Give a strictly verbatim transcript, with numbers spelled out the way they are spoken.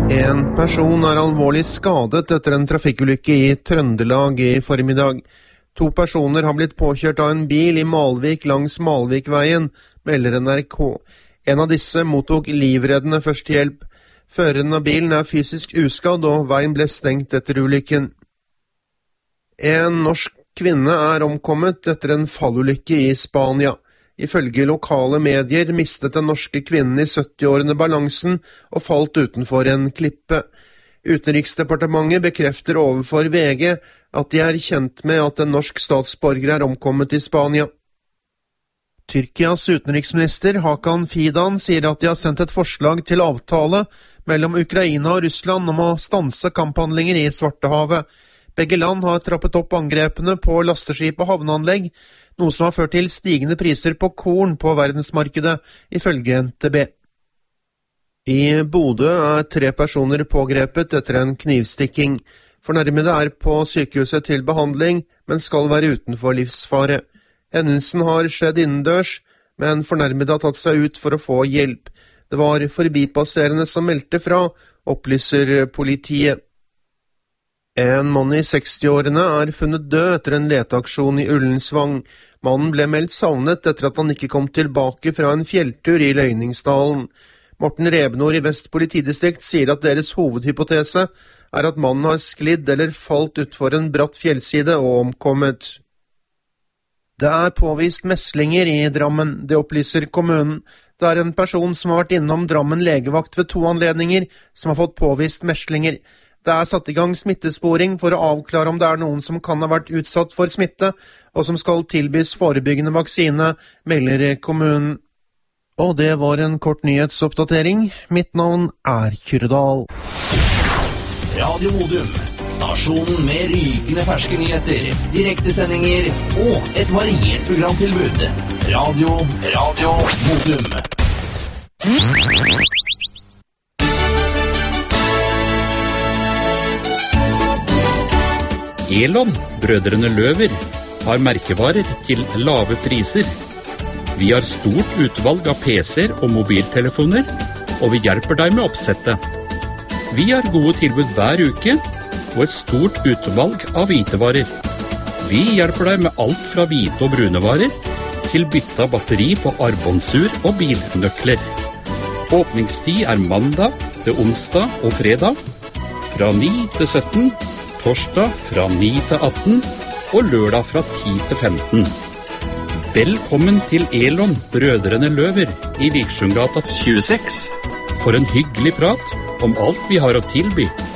En person er alvorlig skadet etter en trafikkulykke i Trøndelag i formiddag. To personer har blitt påkjørt av en bil i Malvik langs Malvikveien, melder N R K. En av disse mottok livreddende førstehjelp. Føreren av bilen er fysisk uskadd, og veien ble stengt etter ulykken. En norsk kvinne er omkommet etter en fallulykke i Spania. Ifølge lokale medier mistet den norske kvinnen i sytti-årene balansen og falt utenfor en klippe. Utenriksdepartementet bekrefter overfor V G at de er kjent med at en norsk statsborger er omkommet i Spania. Tyrkias utenriksminister Hakan Fidan sier at de har sendt et forslag til avtale mellom Ukraina og Russland om å stanse kamphandlinger i Svartehavet. Begge land har trappet opp angrepene på lasteskip og havneanlegg, noe som har ført til stigende priser på korn på verdensmarkedet, ifølge N T B. I Bodø er tre personer pågrepet etter en knivstikking. Fornærmede er på sykehuset til behandling, men skal være utenfor livsfare. Hendelsen har skjedd innendørs, men fornærmede har tatt seg ut for å få hjelp. Det var forbipasserende som meldte fra, opplyser politiet. En mann i seksti-årene er funnet død etter en leteaksjon i Ullensvang. Mannen ble meldt savnet etter at han ikke kom tilbake fra en fjelltur i Løyningsdalen. Morten Rebnor i Vest politidistrikt sier at deres hovedhypotese er at mannen har sklidd eller falt utfor en bratt fjellside og omkommet. Det er påvist meslinger i Drammen, det opplyser kommunen. Det er en person som har vært innom Drammen legevakt ved to anledninger, som har fått påvist meslinger. Det er satt i gang smittesporing for å avklare om det er noen som kan ha vært utsatt for smitte, og som skal tilbys forebyggende vaksine, melder kommunen. Og det var en kort nyhetsoppdatering. Mitt navn er Kyrdal. Radio Modum, stasjonen med rykende ferske nyheter, direktesendinger og et variert programtilbud. Radio, Radio Modum. Elon, brødrene Løver, har merkevarer til lave priser. Vi har stort utvalg av P C-er og mobiltelefoner, og vi hjelper deg med oppsettet. Vi har gode tilbud hver uke, og et stort utvalg av hvitevarer. Vi hjelper deg med alt fra hvite og brune varer, til bytte av batteri på armbåndsur og bilnøkler. Åpningstid er mandag til onsdag og fredag, fra ni til sytten, torsdag fra ni til atten og lørdag fra ti til femten. Velkommen til Elon, brødrene Løver i Viksjøgata tjueseks for en hyggelig prat om alt vi har å tilby.